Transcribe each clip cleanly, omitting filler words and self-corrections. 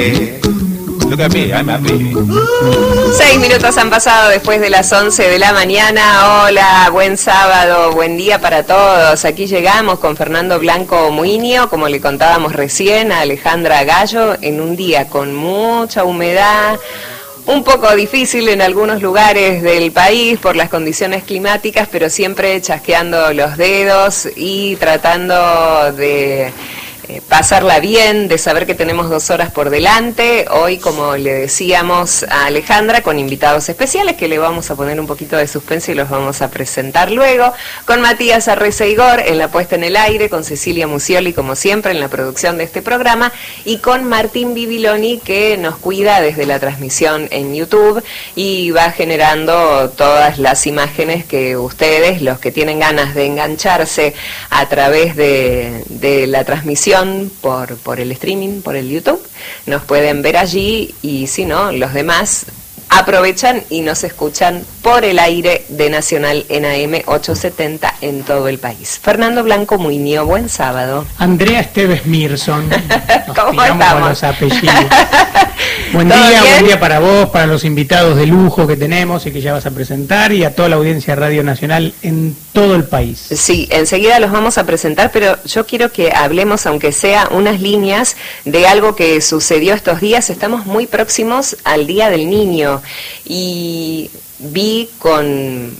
Look at me, I'm happy. 6 minutos han pasado después de las 11 de la mañana. Hola, buen sábado, buen día para todos. Aquí llegamos con Fernando Blanco Muinio, como le contábamos recién, a Alejandra Gallo, en un día con mucha humedad, un poco difícil en algunos lugares del país por las condiciones climáticas, pero siempre chasqueando los dedos y tratando de pasarla bien, de saber que tenemos 2 horas por delante. Hoy, como le decíamos a Alejandra, con invitados especiales que le vamos a poner un poquito de suspense y los vamos a presentar luego, con Matías Arreceigor en la puesta en el aire, con Cecilia Musioli, como siempre, en la producción de este programa, y con Martín Bibiloni, que nos cuida desde la transmisión en YouTube y va generando todas las imágenes que ustedes, los que tienen ganas de engancharse a través de la transmisión por el streaming, por el YouTube, nos pueden ver allí, y si no, los demás aprovechan y nos escuchan por el aire de Nacional en AM 870 en todo el país. Fernando Blanco Muinio, buen sábado. Andrea Esteves Mirson. ¿Cómo estamos? Los apellidos. Buen día para vos, para los invitados de lujo que tenemos y que ya vas a presentar, y a toda la audiencia de Radio Nacional en todo el país. Sí, enseguida los vamos a presentar, pero yo quiero que hablemos, aunque sea unas líneas, de algo que sucedió estos días. Estamos muy próximos al Día del Niño y vi con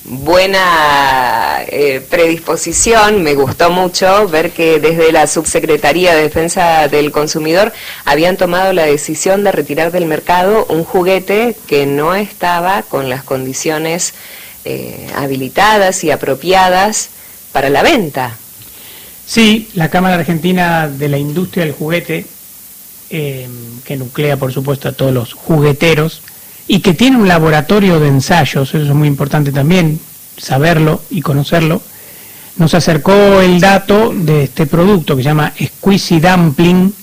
buena predisposición, me gustó mucho ver que desde la Subsecretaría de Defensa del Consumidor habían tomado la decisión de retirar del mercado un juguete que no estaba con las condiciones habilitadas y apropiadas para la venta. Sí, la Cámara Argentina de la Industria del Juguete, que nuclea por supuesto a todos los jugueteros, y que tiene un laboratorio de ensayos, eso es muy importante también, saberlo y conocerlo, nos acercó el dato de este producto que se llama Squeezy Dumpling,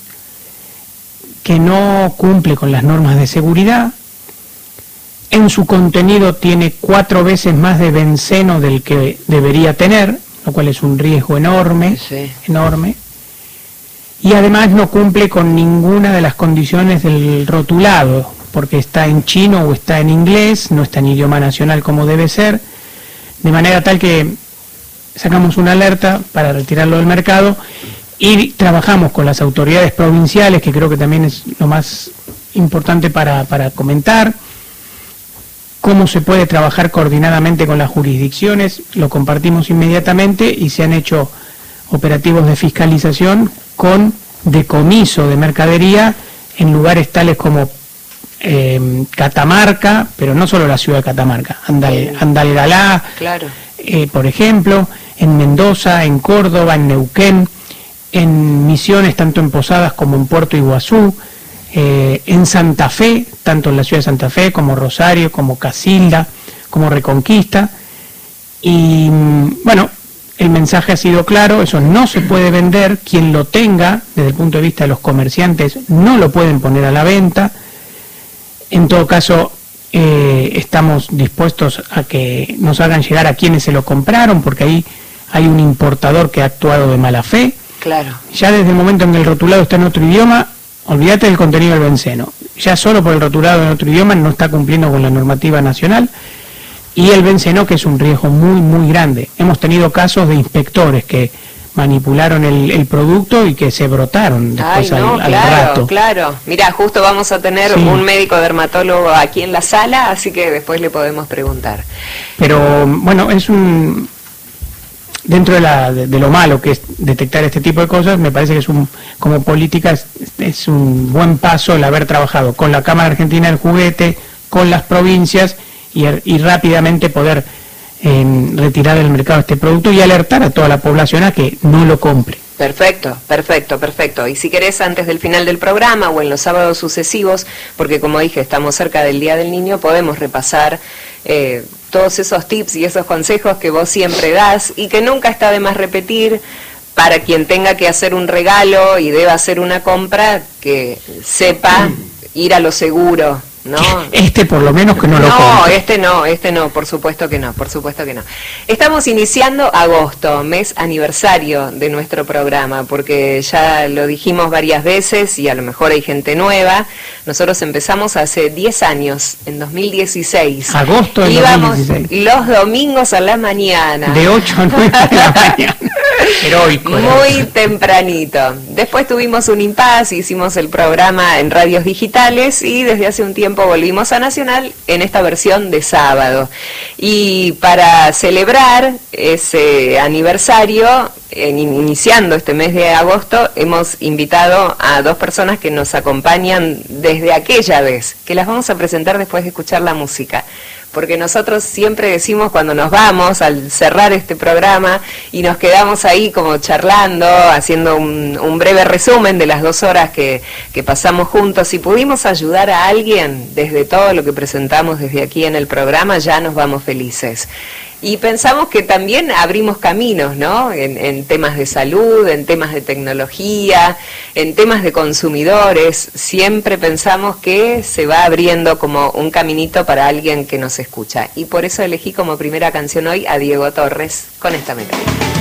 que no cumple con las normas de seguridad. En su contenido tiene 4 veces más de benceno del que debería tener, lo cual es un riesgo enorme, sí, enorme. Y además no cumple con ninguna de las condiciones del rotulado, porque está en chino o está en inglés, no está en idioma nacional como debe ser, de manera tal que sacamos una alerta para retirarlo del mercado y trabajamos con las autoridades provinciales, que creo que también es lo más importante para comentar, cómo se puede trabajar coordinadamente con las jurisdicciones. Lo compartimos inmediatamente y se han hecho operativos de fiscalización con decomiso de mercadería en lugares tales como Catamarca, pero no solo la ciudad de Catamarca, Andalgalá, claro, por ejemplo, en Mendoza, en Córdoba, en Neuquén, en Misiones, tanto en Posadas como en Puerto Iguazú, en Santa Fe, tanto en la ciudad de Santa Fe como Rosario, como Casilda, como Reconquista. Y bueno, el mensaje ha sido claro, eso no se puede vender, quien lo tenga, desde el punto de vista de los comerciantes, no lo pueden poner a la venta. En todo caso, estamos dispuestos a que nos hagan llegar a quienes se lo compraron, porque ahí hay un importador que ha actuado de mala fe. claro. Ya desde el momento en que el rotulado está en otro idioma, olvídate del contenido del benceno. Ya solo por el rotulado en otro idioma no está cumpliendo con la normativa nacional. Y el benceno, que es un riesgo muy, muy grande. Hemos tenido casos de inspectores que manipularon el producto y que se brotaron después al rato. Claro. Mirá, justo vamos a tener un médico dermatólogo aquí en la sala, así que después le podemos preguntar. Pero bueno, es un... Dentro de lo malo que es detectar este tipo de cosas, me parece que como política es un buen paso el haber trabajado con la Cámara Argentina del Juguete, con las provincias y rápidamente poder retirar del mercado este producto y alertar a toda la población a que no lo compre. Perfecto. Y si querés, antes del final del programa o en los sábados sucesivos, porque como dije, estamos cerca del Día del Niño, podemos repasar todos esos tips y esos consejos que vos siempre das y que nunca está de más repetir para quien tenga que hacer un regalo y deba hacer una compra, que sepa ir a lo seguro, ¿no? Este por lo menos que no lo compre. Este no, por supuesto que no. Estamos iniciando agosto, mes aniversario de nuestro programa, porque ya lo dijimos varias veces y a lo mejor hay gente nueva. Nosotros empezamos hace 10 años, en 2016. Agosto de 2016. Los domingos a la mañana. De 8 a 9 de la mañana. Heroico. Muy tempranito. Después tuvimos un impasse, hicimos el programa en radios digitales y desde hace un tiempo volvimos a Nacional en esta versión de sábado. Y para celebrar ese aniversario, iniciando este mes de agosto, hemos invitado a 2 personas que nos acompañan desde aquella vez, que las vamos a presentar después de escuchar la música. Porque nosotros siempre decimos cuando nos vamos al cerrar este programa y nos quedamos ahí como charlando, haciendo un breve resumen de las 2 horas que pasamos juntos, si pudimos ayudar a alguien desde todo lo que presentamos desde aquí en el programa, ya nos vamos felices. Y pensamos que también abrimos caminos, ¿no? En temas de salud, en temas de tecnología, en temas de consumidores. Siempre pensamos que se va abriendo como un caminito para alguien que nos escucha. Y por eso elegí como primera canción hoy a Diego Torres con esta melodía.